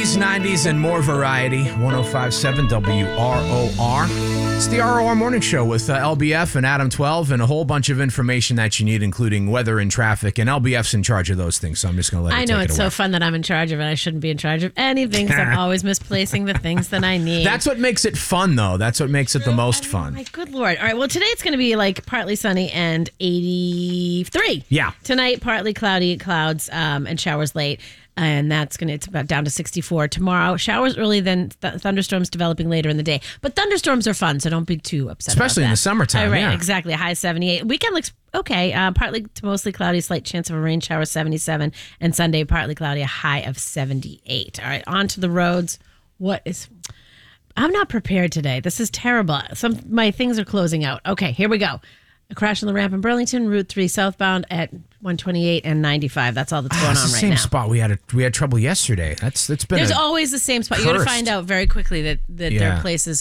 80s, 90s, and more variety. 105.7 WROR. It's the ROR Morning Show with LBF and Adam 12 and a whole bunch of information that you need, including weather and traffic. And LBF's in charge of those things, so I'm just going to let I you know, take it's it away. so fun that I'm in charge of it. I shouldn't be in charge of anything because I'm always misplacing the things that I need. That's what makes it fun, though. That's what makes it the most fun. My good Lord. All right, well, today it's going to be like partly sunny and 83. Yeah. Tonight, partly cloudy, clouds, and showers late. And it's about down to 64 tomorrow. Showers early, then thunderstorms developing later in the day. But thunderstorms are fun, so don't be too upset Especially about in that. the summertime, Right, yeah. exactly. A high 78. Weekend looks okay. Partly to mostly cloudy, slight chance of a rain shower, 77. And Sunday, partly cloudy, a high of 78. All right, on to the roads. I'm not prepared today. This is terrible. My things are closing out. Okay, here we go. A crash on the ramp in Burlington, Route 3 southbound at 128 and 95. That's all that's going on It's the right same now. spot we had trouble yesterday. It's been There's always the same spot. You're going to cursed. find out very quickly that there Yeah. are places,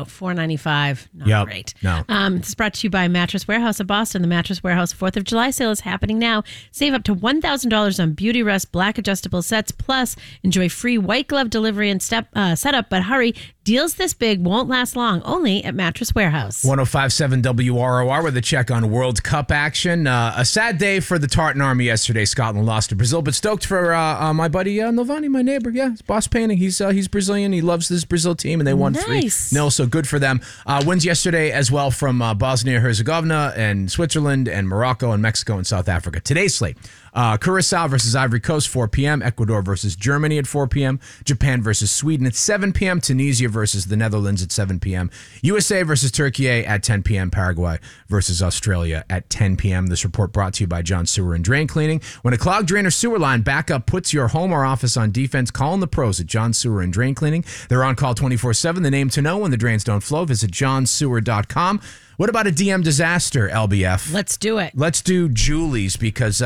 495, not Yep. great. No. This is brought to you by Mattress Warehouse of Boston. The Mattress Warehouse 4th of July sale is happening now. Save up to $1,000 on Beauty Rest Black adjustable sets. Plus, enjoy free white glove delivery and setup. But hurry, deals this big won't last long. Only at Mattress Warehouse. 105.7 WROR with a check on World Cup action. A sad day for the Tartan Army yesterday. Scotland lost to Brazil, but stoked for my buddy Novani, my neighbor. Yeah, it's Boss Painting. He's Brazilian. He loves this Brazil team, and they won Nice. 3-0, so good for them. Wins yesterday as well from Bosnia-Herzegovina and Switzerland and Morocco and Mexico and South Africa. Today's slate. Curacao versus Ivory Coast, 4 p.m. Ecuador versus Germany at 4 p.m. Japan versus Sweden at 7 p.m. Tunisia versus the Netherlands at 7 p.m. USA versus Turkey at 10 p.m. Paraguay versus Australia at 10 p.m. This report brought to you by John Sewer and Drain Cleaning. When a clogged drain or sewer line backup puts your home or office on defense, call in the pros at John Sewer and Drain Cleaning. They're on call 24/7. The name to know when the drains don't flow. Visit johnsewer.com. What about a DM disaster, LBF? Let's do it. Let's do Julie's because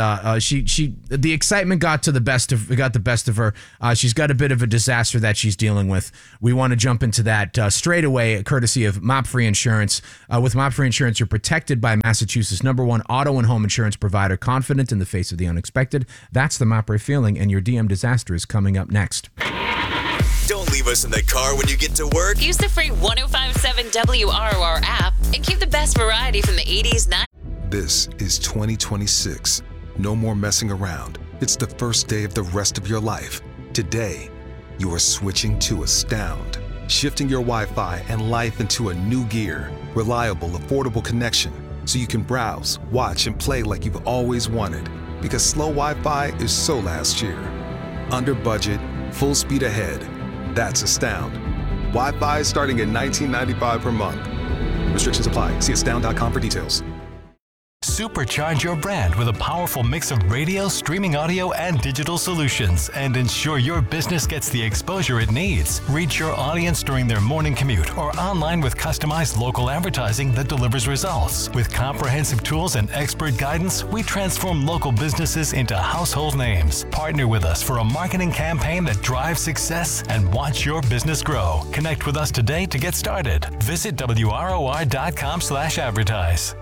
the excitement got the best of her. She's got a bit of a disaster that she's dealing with. We want to jump into that straight away, courtesy of Mop Free Insurance. With Mop Free Insurance, you're protected by Massachusetts' #1 auto and home insurance provider, confident in the face of the unexpected. That's the Mop Free feeling, and your DM disaster is coming up next. Don't leave us in the car when you get to work. Use the free 105.7 WROR app and keep the best variety from the 80s, 90s. This is 2026. No more messing around. It's the first day of the rest of your life. Today, you are switching to Astound, shifting your Wi-Fi and life into a new gear. Reliable, affordable connection, so you can browse, watch, and play like you've always wanted. Because slow Wi-Fi is so last year. Under budget, full speed ahead. That's Astound. Wi-Fi is starting at $19.95 per month. Restrictions apply. See astound.com for details. Supercharge your brand with a powerful mix of radio, streaming audio, and digital solutions, and ensure your business gets the exposure it needs. Reach your audience during their morning commute or online with customized local advertising that delivers results. With comprehensive tools and expert guidance, we transform local businesses into household names. Partner with us for a marketing campaign that drives success and watch your business grow. Connect with us today to get started. Visit WROR.com/advertise.